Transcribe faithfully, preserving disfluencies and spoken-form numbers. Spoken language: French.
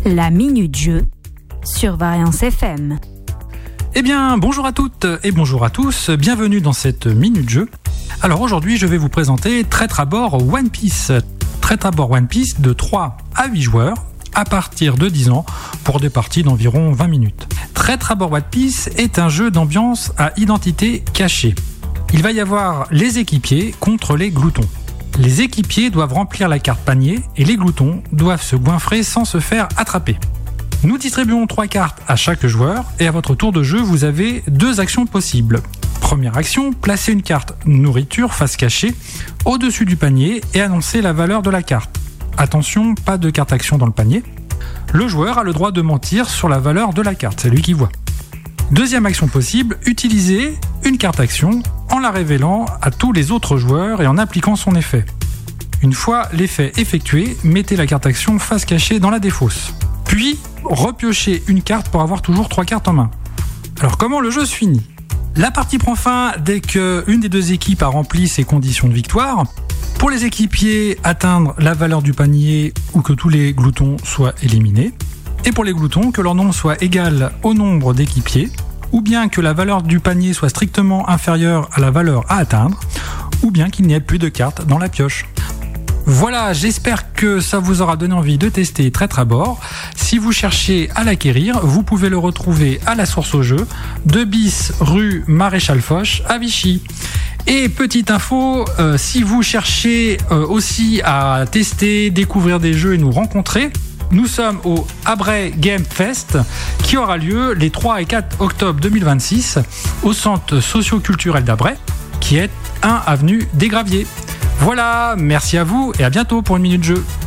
La Minute Jeu sur Variance F M. Eh bien, bonjour à toutes et bonjour à tous, bienvenue dans cette Minute Jeu. Alors aujourd'hui, je vais vous présenter Traître à bord One Piece. Traître à bord One Piece de trois à huit joueurs à partir de dix ans pour des parties d'environ vingt minutes. Traître à bord One Piece est un jeu d'ambiance à identité cachée. Il va y avoir les équipiers contre les gloutons. Les équipiers doivent remplir la carte panier et les gloutons doivent se goinfrer sans se faire attraper. Nous distribuons trois cartes à chaque joueur et à votre tour de jeu, vous avez deux actions possibles. Première action, placer une carte nourriture face cachée au-dessus du panier et annoncer la valeur de la carte. Attention, pas de carte action dans le panier. Le joueur a le droit de mentir sur la valeur de la carte, c'est lui qui voit. Deuxième action possible, utiliser une carte action en la révélant à tous les autres joueurs et en appliquant son effet. Une fois l'effet effectué, mettez la carte action face cachée dans la défausse. Puis, repiochez une carte pour avoir toujours trois cartes en main. Alors comment le jeu se finit ? La partie prend fin dès qu'une des deux équipes a rempli ses conditions de victoire. Pour les équipiers, atteindre la valeur du panier ou que tous les gloutons soient éliminés. Et pour les gloutons, que leur nombre soit égal au nombre d'équipiers, ou bien que la valeur du panier soit strictement inférieure à la valeur à atteindre, ou bien qu'il n'y ait plus de cartes dans la pioche. Voilà, j'espère que ça vous aura donné envie de tester Traître à bord. Si vous cherchez à l'acquérir, vous pouvez le retrouver à la source au jeu, deux bis rue Maréchal Foch à Vichy. Et petite info, euh, si vous cherchez euh, aussi à tester, découvrir des jeux et nous rencontrer, nous sommes au Abray Game Fest qui aura lieu les trois et quatre octobre deux mille vingt-six au centre socio-culturel d'Abray qui est un avenue des Graviers. Voilà, merci à vous et à bientôt pour une minute jeu.